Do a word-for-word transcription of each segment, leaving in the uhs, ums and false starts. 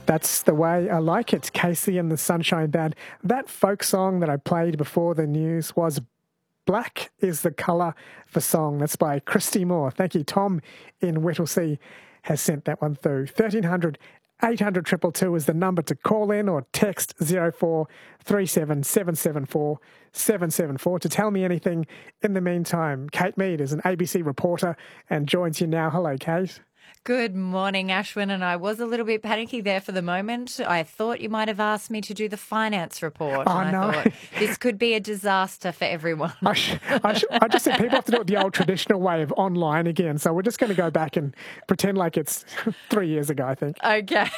That's the way I like it. Casey and the Sunshine Band. That folk song that I played before the news was Black is the Colour for Song. That's by Christy Moore. Thank you. Tom in Whittlesea has sent that one through. thirteen hundred, eight hundred, two two two is the number to call in, or text zero four three seven, seven seven four, seven seven four to tell me anything. In the meantime, Kate Mead is an A B C reporter and joins you now. Hello, Kate. Good morning, Ashwin, and I was a little bit panicky there for the moment. I thought you might have asked me to do the finance report. Oh, and no. I thought this could be a disaster for everyone. I, sh- I, sh- I just said people have to do it the old traditional way of online again, so we're just going to go back and pretend like it's three years ago, I think. Okay.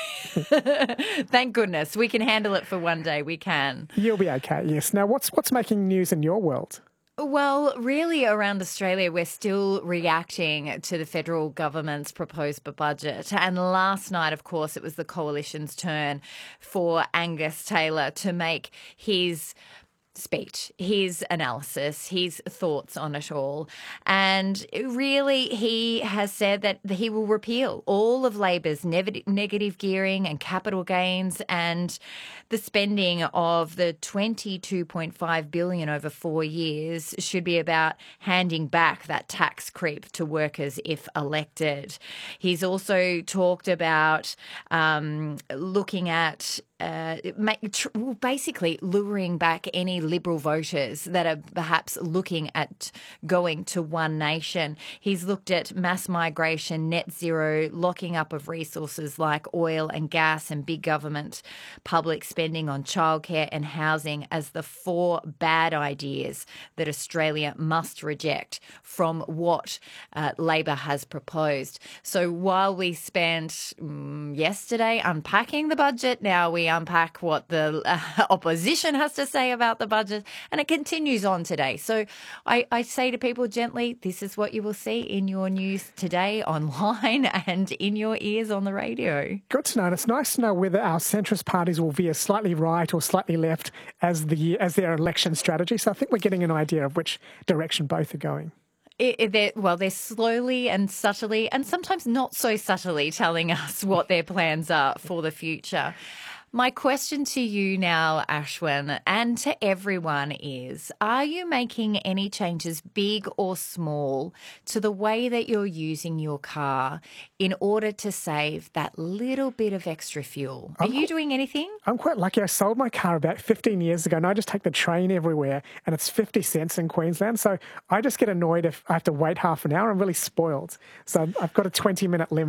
Thank goodness. We can handle it for one day. We can. You'll be okay, yes. Now, what's what's making news in your world? Well, really around Australia, we're still reacting to the federal government's proposed budget. And last night, of course, it was the coalition's turn for Angus Taylor to make his speech, his analysis, his thoughts on it all. And really, he has said that he will repeal all of Labor's ne- negative gearing and capital gains, and the spending of the twenty-two point five billion dollars over four years should be about handing back that tax creep to workers if elected. He's also talked about um, looking at Uh, tr- basically luring back any Liberal voters that are perhaps looking at going to One Nation. He's looked at mass migration, net zero, locking up of resources like oil and gas, and big government public spending on childcare and housing as the four bad ideas that Australia must reject from what uh, Labor has proposed. So while we spent um, yesterday unpacking the budget, now we unpack what the uh, opposition has to say about the budget, and it continues on today. So I, I say to people gently, this is what you will see in your news today online and in your ears on the radio. Good to know. And it's nice to know whether our centrist parties will veer slightly right or slightly left as the as their election strategy. So I think we're getting an idea of which direction both are going. It, it, they're, well, they're slowly and subtly, and sometimes not so subtly, telling us what their plans are for the future. My question to you now, Ashwin, and to everyone is, are you making any changes, big or small, to the way that you're using your car in order to save that little bit of extra fuel? Are I'm you doing anything? I'm quite lucky. I sold my car about fifteen years ago, and I just take the train everywhere, and it's fifty cents in Queensland. So I just get annoyed if I have to wait half an hour. I'm really spoiled. So I've got a twenty-minute limit.